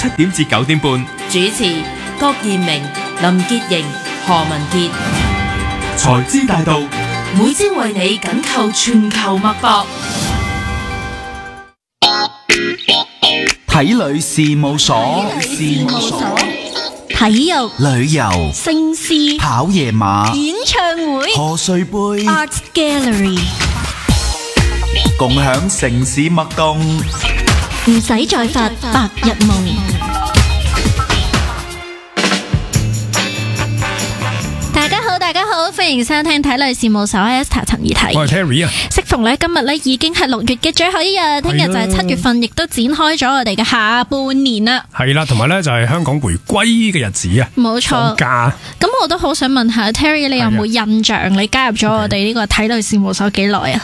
7點至9點半。 主持郭燕明、林潔瑩、何文傑。 財資大道， 每朝為你緊扣全球脈搏。 體旅事務所， 體育、 旅遊、 盛事、 跑夜馬、 演唱會、 賀歲杯、 Art Gallery， 共享城市脈動， 唔使再發白日夢。大家好，歡迎收聽體旅事務所 Esther 陳怡提。 我係 Terry 啊。 適逢呢，今日呢已經係6月嘅最後一日，聽日就係7月份，亦都展開咗我哋嘅下半年啦。 係啦，同埋呢就係香港回歸嘅日子啊。 冇錯。 放假。咁我都好想問下 Terry， 你有冇印象你加入咗我哋呢個體旅事務所幾耐啊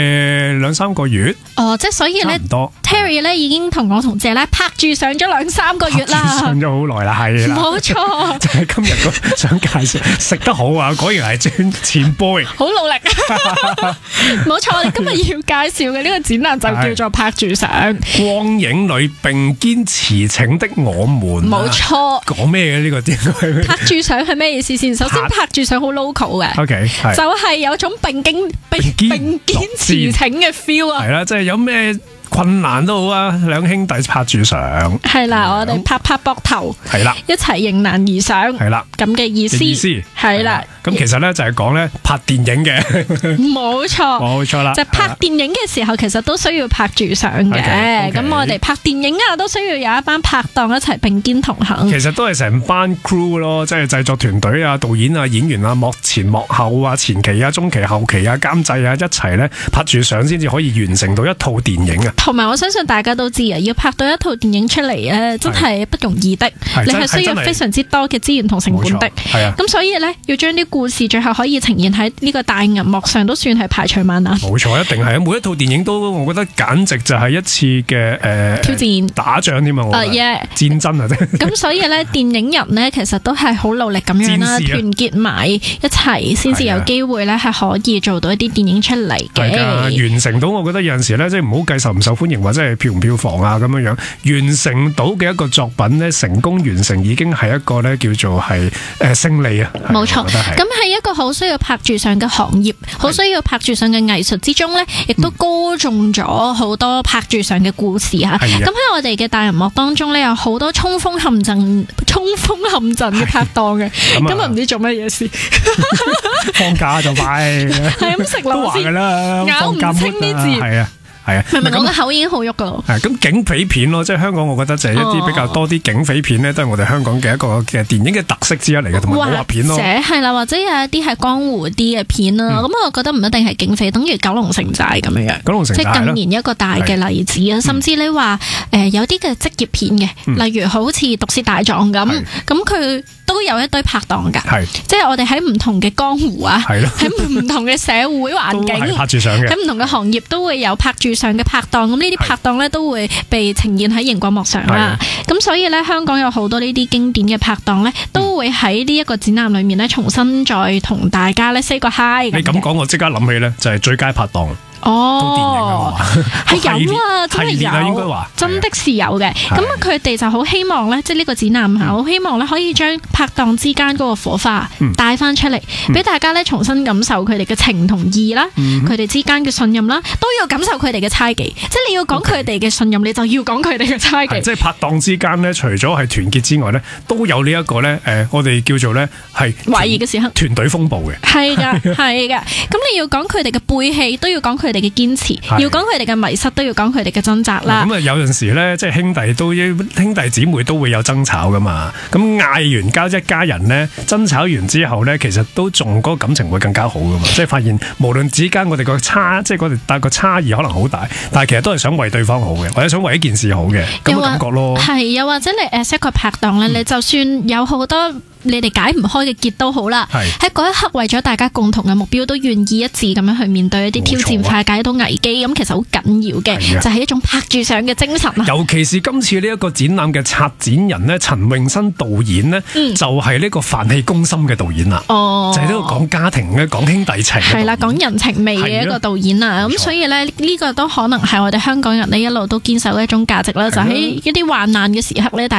？2-3個月。 哦，即係所以呢 Terry 呢已經同我同姐呢拍住上咗2-3個月啦。 上咗好耐啦，係啦。 冇錯。 就係今日想介紹食得好啊，果然係專前輩。 好努力。冇錯，我哋今日要介紹嘅呢個展覽就叫做拍住上。 光影裏並肩馳騁的我們。 冇錯。講咩嘅呢個？ 拍住上係咩意思先？首先拍住上好 local 嘅。 OK， 就係有種並肩馳騁嘅 feel 啊。 係啦，即係有咩困難都好啊，兩兄弟拍住上。係啦，我哋拍膊頭。係啦，一齊迎難而上。係啦，咁嘅意思。係啦。咁其實咧就係講咧拍電影嘅。 冇錯。冇錯啦。就拍電影嘅時候，其實都需要拍住上嘅。咁我哋拍電影啊，都需要有一班拍檔一齊並肩同行。 其實都係成班 crew 咯，即係製作團隊啊、導演啊、演員啊、幕前幕後啊、前期啊、中期後期啊、監製啊一齊咧拍住上，先至可以完成到一套電影啊。 同埋我相信大家都知啊，要拍到一套電影出嚟咧，真係不容易的。你係需要非常之多嘅資源同成本的。係啊。咁所以咧，要將啲故事最後可以呈現喺呢個大銀幕上，都算係排除萬難。 冇錯，一定係啊！每一套電影都，我覺得簡直就係一次嘅挑戰、 打仗添啊！我覺得戰爭啊！ 咁所以咧，電影人呢，其實都係好努力咁樣啦，團結埋一齊，先至有機會咧係可以做到一啲電影出嚟嘅。 完成到，我覺得有陣時咧，即係唔好計受唔受歡迎或者係票唔票房啊咁樣樣，完成到嘅一個作品咧，成功完成已經係一個咧叫做係勝利啊！ 冇錯，咁係一個好需要拍住上嘅行業，好需要拍住上嘅藝術之中咧，亦都歌頌咗好多拍住上嘅故事吓。咁喺我哋嘅大銀幕當中咧，有好多衝鋒陷陣嘅拍檔嘅。今日唔知做乜嘢事， 放假就快， 係咁食螺絲，咬唔清啲字。係啊。明明我嘅口已經好喐噶咯。 咁警匪片咯，即係香港，我覺得就係一啲比較多啲警匪片咧，都係我哋香港嘅一個嘅電影嘅特色之一嚟嘅，同埋武俠片咯。 或者有一啲係江湖啲嘅片啦。咁我覺得唔一定係警匪，等於九龍城寨咁樣樣。九龍城寨即係近年一個大嘅例子啊。甚至你話有啲嘅職業片嘅，例如好似《毒舌大狀》咁佢都有一堆拍檔噶。即係我哋喺唔同嘅江湖啊，喺唔同嘅社會環境， 拍住上嘅， 喺唔同嘅行業都會有拍住上嘅拍檔。咁呢啲拍檔咧都會被呈現喺熒光幕上啦。咁所以咧，香港有好多呢啲經典嘅拍檔咧，都會喺呢一個展覽裏面咧，重新再同大家咧 say 個 hi。你咁講，我即刻諗起咧，就係最佳拍檔。 哦，係有啊，真係有， 應該話真的是有嘅。咁佢哋就好希望咧，即係呢個展覽吓，好希望咧可以將拍檔之間嗰個火花帶翻出嚟，俾大家咧重新感受佢哋嘅情同義啦，佢哋之間嘅信任啦，都要感受佢哋嘅猜忌。即係你要講佢哋嘅信任，你就要講佢哋嘅猜忌。 即係拍檔之間咧，除咗係團結之外咧，都有呢一個咧，我哋叫做咧係懷疑嘅時刻， 團隊風暴嘅。係噶， 係噶。咁你要講佢哋嘅背棄，都要講佢哋嘅堅持，要講佢哋嘅迷失，都要講佢哋嘅掙扎啦。 咁有陣時咧，即係兄弟姊妹都會有爭吵噶嘛。咁嗌完交一家人咧，爭吵完之後咧，其實都仲嗰個感情會更加好噶嘛。即係發現無論之間我哋個差異可能好大，但係其實都係想為對方好嘅，或者想為一件事好嘅咁嘅感覺咯。 又或者你識個拍檔咧，你就算有好多你哋解唔開嘅結都好啦，喺嗰一刻為咗大家共同嘅目標，都願意一致咁樣去面對一啲挑戰，化解到危機，咁其實好緊要嘅，就係一種拍住上嘅精神啊！ 尤其是今次呢一個展覽嘅策展人呢，陳詠燊導演呢，就係呢個《飯戲攻心》嘅導演啦，就係呢個講家庭嘅、講兄弟情，係啦， 講人情味嘅一個導演啊！咁所以呢，呢個都可能係我哋香港人呢一路都堅守嘅一種價值啦，就喺一啲患難嘅時刻呢。